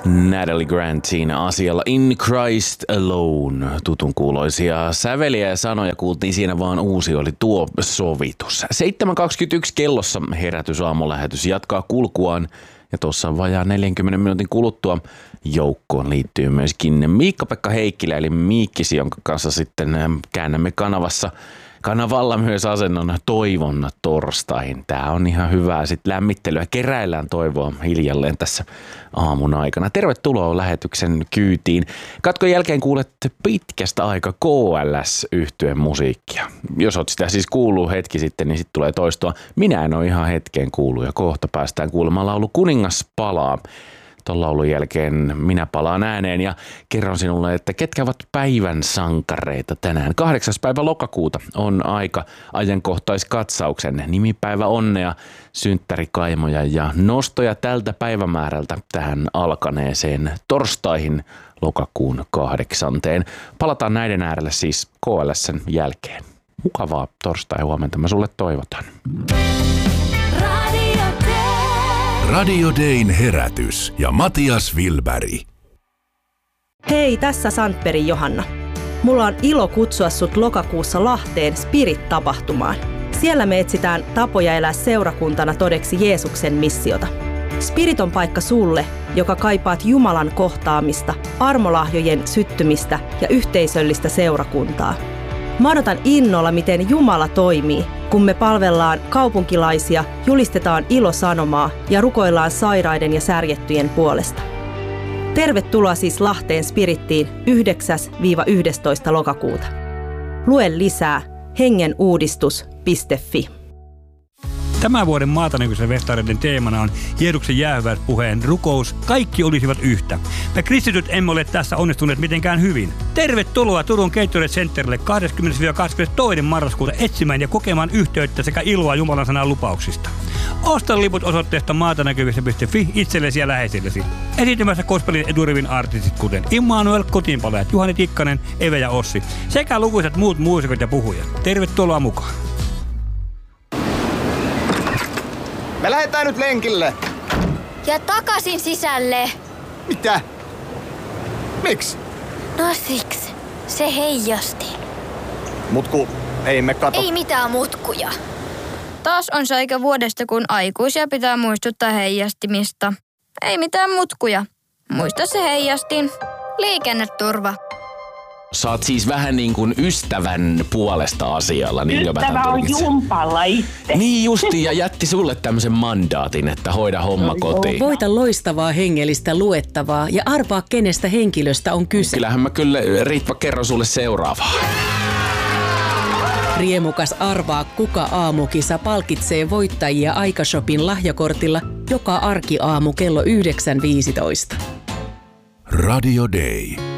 Natalie Grantin asialla In Christ Alone. Tutun kuuloisia säveliä ja sanoja kuultiin siinä, vaan uusi oli tuo sovitus. 7.21 kellossa Herätys-aamulähetys jatkaa kulkuaan ja tuossa vajaa 40 minuutin kuluttua joukkoon liittyy myöskin Miikka-Pekka Heikkilä eli Miikkisi, jonka kanssa sitten käännämme kanavalla myös asennon toivon torstaihin. Tää on ihan hyvää sitten lämmittelyä. Keräillään toivoa hiljalleen tässä aamun aikana. Tervetuloa lähetyksen kyytiin. Katkon jälkeen kuulette pitkästä aika KLS-yhtyeen musiikkia. Jos oot sitä siis kuullut hetki sitten, niin sitten tulee toistoa. Minä en ole ihan hetkeen kuullut ja kohta päästään kuulemaan laulu Kuningas palaa. Tuon laulun jälkeen minä palaan ääneen ja kerron sinulle, että ketkä ovat päivän sankareita tänään. 8. päivä lokakuuta on aika ajankohtaiskatsauksen nimipäivä onnea, synttärikaimoja ja nostoja tältä päivämäärältä tähän alkaneeseen torstaihin lokakuun 8. Palataan näiden äärelle siis KLS:n jälkeen. Mukavaa torstai-huomenta mä sulle toivotan. Radio Dayn herätys ja Matias Wilberg. Hei, tässä Sandbergin Johanna. Mulla on ilo kutsua sut lokakuussa Lahteen Spirit-tapahtumaan. Siellä me etsitään tapoja elää seurakuntana todeksi Jeesuksen missiota. Spirit on paikka sulle, joka kaipaat Jumalan kohtaamista, armolahjojen syttymistä ja yhteisöllistä seurakuntaa. Mä odotan innolla, miten Jumala toimii, kun me palvellaan kaupunkilaisia, julistetaan ilosanomaa ja rukoillaan sairaiden ja särjettyjen puolesta. Tervetuloa siis Lahteen Spirittiin 9-11 lokakuuta. Lue lisää hengenuudistus.fi. Tämän vuoden Maatanäkyisen festareiden teemana on Jeesuksen jäähyväispuheen rukous, kaikki olisivat yhtä. Me kristityt emme ole tässä onnistuneet mitenkään hyvin. Tervetuloa Turun Gatorade Centerille 20-22. marraskuuta etsimään ja kokemaan yhteyttä sekä iloa Jumalan sanan lupauksista. Osta liput osoitteesta maatanäkyvissä.fi itsellesi ja läheisillesi. Esiintymässä gospelin edurivin artistit kuten Immanuel, Kotiinpalajat, Juhani Tikkanen, Eve ja Ossi sekä lukuisat muut muusikot ja puhujat. Tervetuloa mukaan. Me lähdetään nyt lenkille. Ja takaisin sisälle. Mitä? Miksi? No siksi. Se heijasti. Mutku, ei me kato. Ei mitään mutkuja. Taas on se aika vuodesta, kun aikuisia pitää muistuttaa heijastimista. Ei mitään mutkuja. Muista se heijastin. Liikenneturva. Sä oot siis vähän niin kuin ystävän puolesta asialla. Niin ystävä on jumpalla itse. Niin justi, ja jätti sulle tämmöisen mandaatin, että hoida homma kotiin. Voita loistavaa hengellistä luettavaa ja arvaa, kenestä henkilöstä on kyse. Kyllähän mä kyllä, Ritva, kerron sulle seuraavaa. Riemukas arvaa, kuka aamukisa palkitsee voittajia Aikashopin lahjakortilla joka arkiaamu kello 9.15. Radio Day.